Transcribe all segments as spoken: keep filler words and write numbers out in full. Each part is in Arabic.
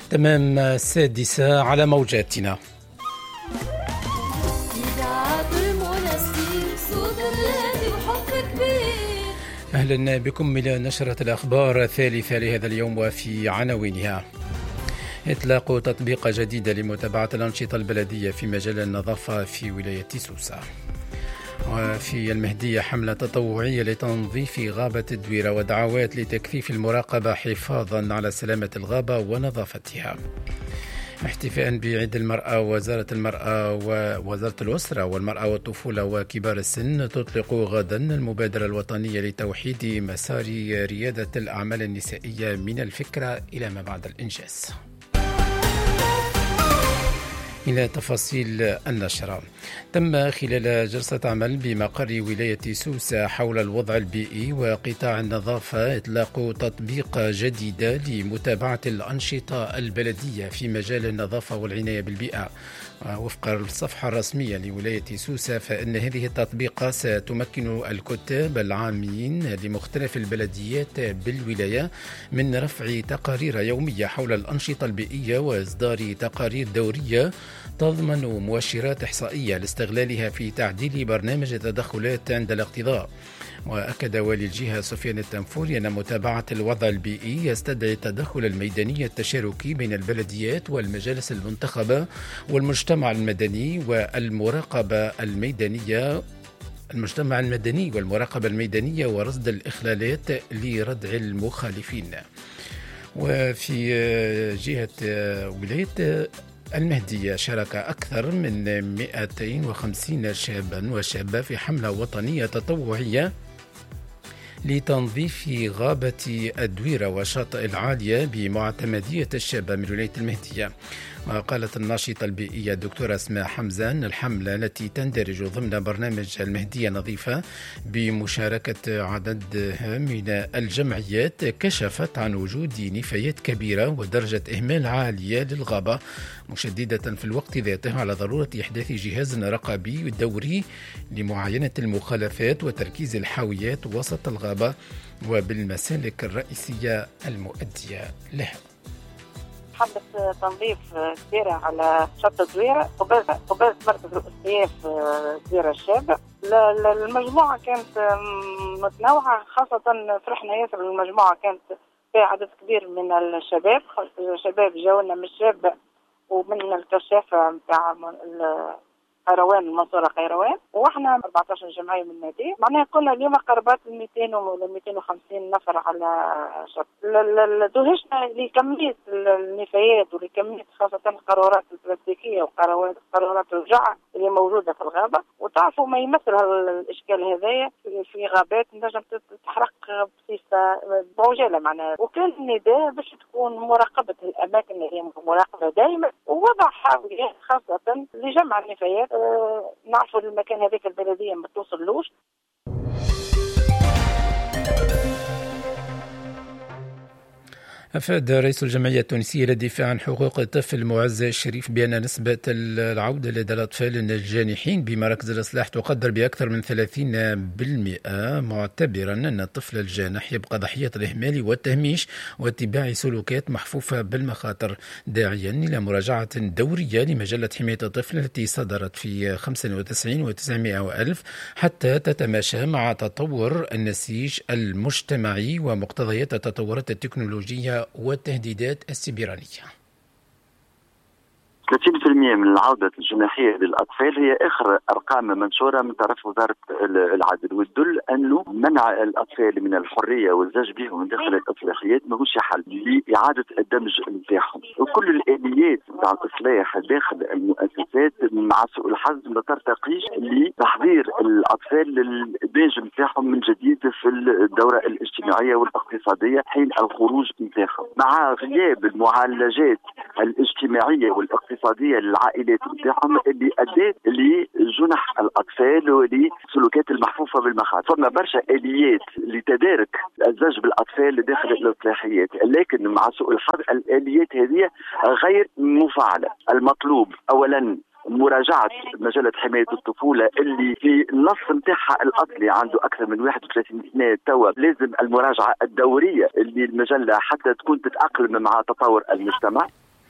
تمام السادسة على موجاتنا. أهلا بكم إلى نشرة الأخبار الثالثة لهذا اليوم وفي عناوينها: إطلاق تطبيق جديد لمتابعة الأنشطة البلدية في مجال النظافة في ولاية سوسة. وفي المهدية حملة تطوعية لتنظيف غابة الدويرة ودعوات لتكثيف المراقبة حفاظا على سلامة الغابة ونظافتها. احتفاء بعيد المرأة، وزارة المرأة ووزارة الأسرة والمرأة والطفولة وكبار السن تطلق غدا المبادرة الوطنية لتوحيد مسار ريادة الأعمال النسائية من الفكرة إلى ما بعد الإنجاز. إلى تفاصيل النشرة. تم خلال جلسة عمل بمقر ولاية سوسة حول الوضع البيئي وقطاع النظافة إطلاق تطبيق جديد لمتابعة الأنشطة البلدية في مجال النظافة والعناية بالبيئة. وفق الصفحة الرسمية لولاية سوسة فإن هذه التطبيقات ستمكن الكتاب العامين لمختلف البلديات بالولاية من رفع تقارير يومية حول الأنشطة البيئية وإصدار تقارير دورية تضمن مؤشرات إحصائية لاستغلالها في تعديل برنامج التدخلات عند الاقتضاء. وأكد والي الجهة سفيان التنفوري أن متابعة الوضع البيئي يستدعي التدخل الميداني التشاركي بين البلديات والمجالس المنتخبة والمجتمع المدني والمراقبة الميدانية المجتمع المدني والمراقبة الميدانية ورصد الإخلالات لردع المخالفين. وفي جهة ولاية المهدية شارك أكثر من مئتين وخمسين شابا وشابة في حملة وطنية تطوعية لتنظيف غابة الدويرة وشاطئ العالية بمعتمدية الشابة من ولاية المهدية. وقالت الناشطة البيئية الدكتورة اسماء حمزة أن الحملة التي تندرج ضمن برنامج المهدية نظيفة بمشاركة عدد من الجمعيات كشفت عن وجود نفايات كبيرة ودرجة إهمال عالية للغابة، مشددة في الوقت ذاته على ضرورة إحداث جهاز رقابي دوري لمعاينة المخالفات وتركيز الحاويات وسط الغابة وبالمسالك الرئيسية المؤدية لها. حدث تنظيف كبيرة على شط الدويرة قبالة مركز الأسياف ديرة الشابة. المجموعة كانت متنوعة، خاصة فرحنا ياسر المجموعة كانت فيها عدد كبير من الشباب، شباب جاونا من الشابة ومن الكشافة متاع قيروان المنصورة قيروان، واحنا أربعة عشر جمعية من النادي. معناها كنا اليوم قرابات مئتين و مئتين وخمسين نفر على شط. دهشنا لكمية النفايات ولكمية خاصة القارورات البلاستيكية وقارورات الرجعة اللي موجودة في الغابة. وتعرفوا ما يمثل الإشكال هذايا في غابات نجم تتحرق بصفة بعجالة معناها. وكان النداء باش تكون مراقبة الأماكن اللي هي مراقبة دائما ووضع حاويات خاصة لجمع النفايات. أه نعرفوا المكان هذاك البلدية ما توصلوش. أفاد رئيس الجمعية التونسية للدفاع عن حقوق الطفل معز الشريف بأن نسبة العودة لدى الأطفال الجانحين بمراكز الإصلاح تقدر بأكثر من ثلاثين بالمئة، معتبرا أن الطفل الجانح يبقى ضحية الإهمال والتهميش واتباع سلوكات محفوفة بالمخاطر، داعيا إلى مراجعة دورية لمجلة حماية الطفل التي صدرت في خمسة وتسعين وتسعمائة وألف حتى تتماشى مع تطور النسيج المجتمعي ومقتضيات التطورات التكنولوجية والتهديدات السيبرانية. ثلاثين بالمئة من العودة الجناحية للأطفال هي آخر أرقام منشورة من طرف وزارة العدل، وتدل أنه منع الأطفال من الحرية والزج بهم داخل الإصلاحيات ماهوش حل لإعادة الدمج نتاعهم. وكل الآليات نتاع الإصلاح داخل المؤسسات مع سوء الحظ ما ترتقيش لتحضير الأطفال للدمج نتاعهم من جديد في الدورة الاجتماعية والاقتصادية حين الخروج نتاعهم، مع غياب المعالجات الاجتماعية والاقتصادية للعائلات نتاعهم اللي أدت لجنح الأطفال ولسلوكات المحفوفة بالمخاطر. فما برشا آليات لتدارك الزج بالأطفال داخل الإصلاحيات، لكن مع سوء الحظ الآليات هذه غير مفعلة. المطلوب أولا مراجعة مجلة حماية الطفولة اللي في النص نتاعها الأصلي عنده أكثر من واحد وثلاثين سنة توا، لازم المراجعة الدورية اللي المجلة حتى تكون تتأقلم مع تطور المجتمع.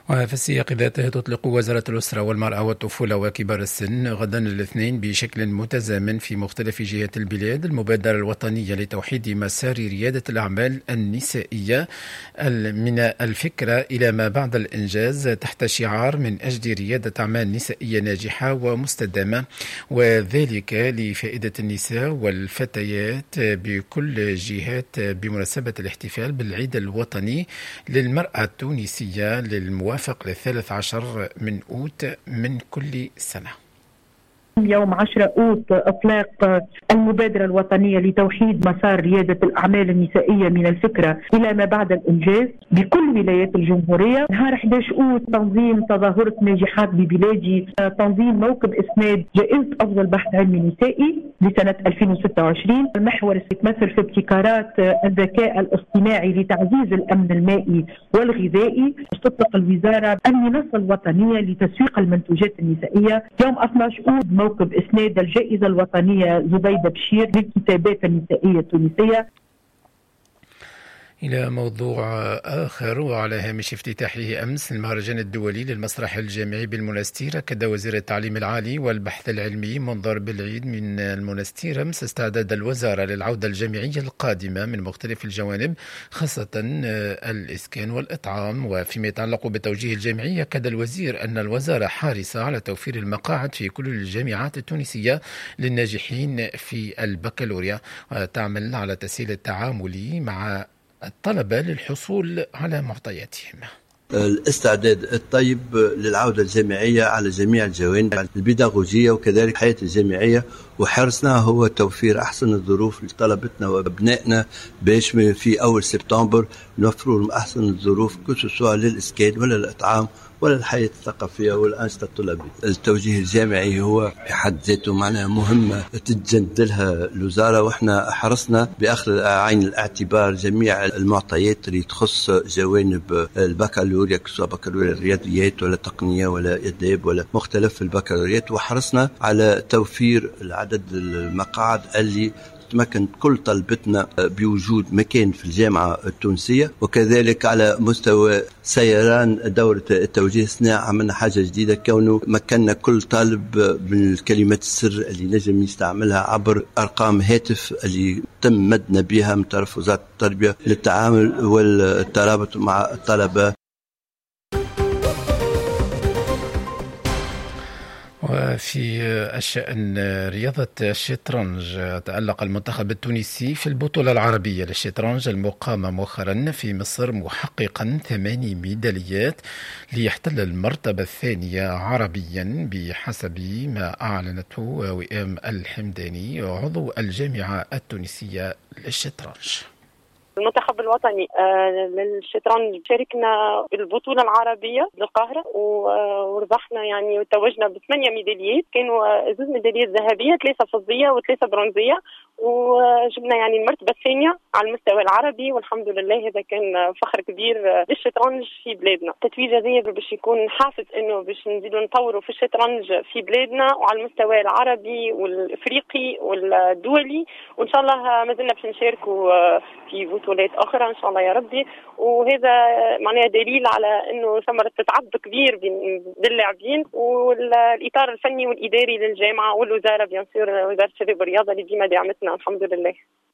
وفي السياق ذاته تطلق وزارة الأسرة والمرأة والطفولة وكبار السن غدا الاثنين بشكل متزامن في مختلف جهات البلاد المبادرة الوطنية لتوحيد مسار ريادة الأعمال النسائية من الفكرة إلى ما بعد الإنجاز تحت شعار من أجل ريادة أعمال نسائية ناجحة ومستدامة، وذلك لفائدة النساء والفتيات بكل جهات بمناسبة الاحتفال بالعيد الوطني للمرأة التونسية للموافق للثالث عشر من أوت من كل سنة. يوم عشرة أوت إطلاق المبادرة الوطنية لتوحيد مسار ريادة الأعمال النسائية من الفكرة إلى ما بعد الإنجاز بكل ولايات الجمهورية. نهار أحد عشر أوت تنظيم تظاهرة ناجحات ببلادي، تنظيم موكب إسناد جائزة أفضل بحث علمي نسائي لسنة ألفين وستة وعشرين. المحور يتمثل في ابتكارات الذكاء الاصطناعي لتعزيز الأمن المائي والغذائي. تطلق الوزارة المنصة الوطنية لتسويق المنتوجات النسائية. يوم اثني عشر أوت موكب إسناد الجائزة الوطنية زبيدة بشير للكتابات النسائية التونسية. إلى موضوع آخر، وعلى هامش افتتاحه أمس المهرجان الدولي للمسرح الجامعي بالمنستير، أكد وزير التعليم العالي والبحث العلمي منظر بالعيد من المنستير أمس استعداد الوزارة للعودة الجامعية القادمة من مختلف الجوانب خاصة الإسكان والإطعام. وفيما يتعلق بتوجيه الجامعية، أكد الوزير أن الوزارة حارسة على توفير المقاعد في كل الجامعات التونسية للناجحين في البكالوريا، وتعمل على تسهيل التعامل مع الطلبة للحصول على معطياتهم. الاستعداد الطيب للعودة الجامعية على جميع الجوانب البيداغوجية وكذلك الحياة الجامعية، وحرصنا هو توفير أحسن الظروف لطلبتنا وأبنائنا باش في أول سبتمبر نوفروا لهم أحسن الظروف كسوسوا للإسكان ولا الإطعام ولا الحياة الثقافية والأنشطة الطلابية. التوجيه الجامعي هو بحد ذاته معناها مهمة تتجند لها الوزارة، وإحنا حرصنا بأخذ عين الاعتبار جميع المعطيات اللي تخص جوانب البكالوريا، سواء بكالوريا الرياضيات ولا تقنية ولا آداب ولا مختلف البكالوريات، وحرصنا على توفير العدد المقاعد اللي تمكن كل طلبتنا بوجود مكان في الجامعة التونسية. وكذلك على مستوى سيران دورة التوجيه الصناعي عملنا حاجة جديدة، كونه مكننا كل طالب من الكلمات السر اللي نجم يستعملها عبر أرقام هاتف اللي تم مدنا بها من طرف وزارة التربية للتعامل والترابط مع الطلبة. وفي الشأن رياضة الشطرنج، تألق المنتخب التونسي في البطولة العربية للشطرنج المقامة مؤخرا في مصر محققا ثماني ميداليات ليحتل المرتبة الثانية عربيا بحسب ما أعلنته وئام الحمداني عضو الجامعة التونسية للشطرنج. المنتخب الوطني للشطرنج شاركنا بالبطولة العربية بالقاهرة وربحنا يعني وتوجنا بثمانية ميداليات، كانوا زوج ميداليات ذهبية، ثلاثة فضية وثلاثة برونزية، وجبنا يعني المرتبة الثانية على المستوى العربي، والحمد لله هذا كان فخر كبير للشطرنج في بلادنا. تتويج هذا باش يكون حافز انه باش نزيدوا نطوروا في الشطرنج في بلادنا وعلى المستوى العربي والافريقي والدولي، وان شاء الله ما زلنا باش نشاركوا في بطولات اخرى ان شاء الله يا ربي. وهذا معناها دليل على انه ثمرة تعب كبير بين اللاعبين والاطار الفني والاداري للجامعه والوزاره بيان سور وزاره الشباب والرياضه اللي ديما دعمتنا الحمد لله.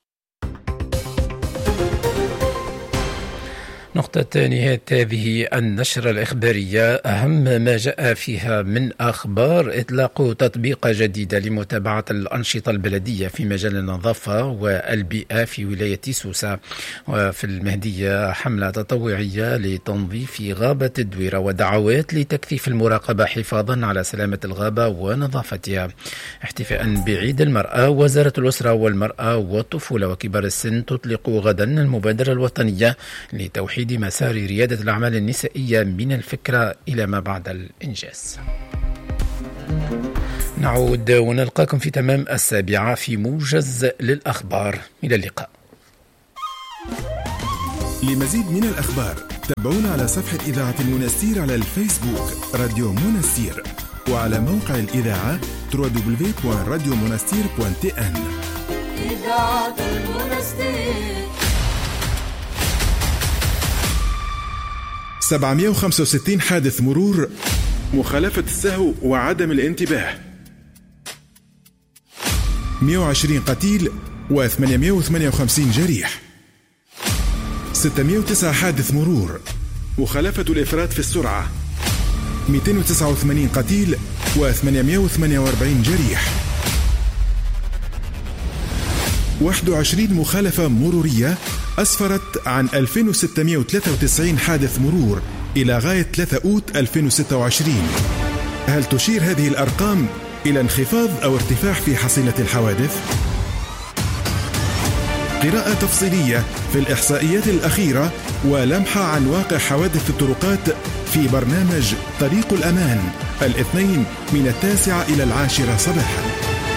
نقطة نهاية هذه النشرة الإخبارية، أهم ما جاء فيها من أخبار: إطلاق تطبيق جديد لمتابعة الأنشطة البلدية في مجال النظافة والبيئة في ولاية سوسة، وفي المهدية حملة تطوعية لتنظيف غابة الدويرة ودعوات لتكثيف المراقبة حفاظا على سلامة الغابة ونظافتها. احتفاء بعيد المرأة، وزارة الأسرة والمرأة والطفولة وكبار السن تطلق غدا المبادرة الوطنية لتوحيد مسار ريادة الأعمال النسائية من الفكرة إلى ما بعد الإنجاز. نعود ونلقاكم في تمام السابعة في موجز للأخبار. إلى اللقاء. لمزيد من الأخبار تابعونا على صفحة إذاعة المنستير على الفيسبوك راديو منستير، وعلى موقع الإذاعة دبليو دبليو دبليو دوت راديو منستير دوت تي إن. إذاعة المنستير. سبعمائة وخمسة وستين حادث مرور مخالفة السهو وعدم الانتباه، مئة وعشرين قتيل وثمانمائة وثمانية وخمسين جريح، ستمائة وتسعة حادث مرور مخالفة الإفراط في السرعة، مئتين وتسعة وثمانين قتيل وثمانمائة وثمانية وأربعين جريح، واحد وعشرين مخالفة مرورية أسفرت عن ألفين وستمائة وثلاثة وتسعين حادث مرور إلى غاية ثلاثة أوت ألفين وستة وعشرين. هل تشير هذه الأرقام إلى انخفاض أو ارتفاع في حصيلة الحوادث؟ قراءة تفصيلية في الإحصائيات الأخيرة ولمحة عن واقع حوادث الطرقات في برنامج طريق الأمان الاثنين من التاسعة إلى العاشرة صباحا.